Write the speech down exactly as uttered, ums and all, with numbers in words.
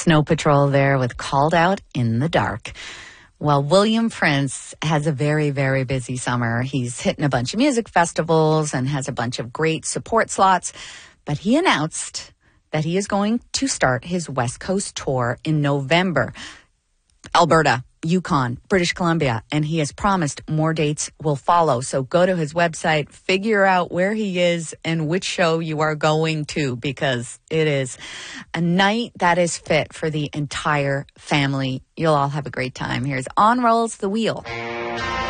Snow Patrol there with Called Out in the Dark. Well, William Prince has a very, very busy summer. He's hitting a bunch of music festivals and has a bunch of great support slots. But he announced that he is going to start his West Coast tour in November. Alberta, Yukon, British Columbia, and he has promised more dates will follow. So go to his website, figure out where he is and which show you are going to, because it is a night that is fit for the entire family. You'll all have a great time. Here's On Rolls the Wheel.